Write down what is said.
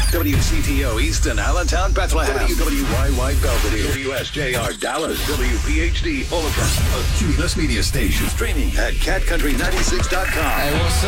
WCTO Easton, Allentown, Bethlehem. WWYY Belvedere. WSJR Dallas. WPHD Omaha. A Cumulus Media Station. Streaming at catcountry96.com. Hey, what's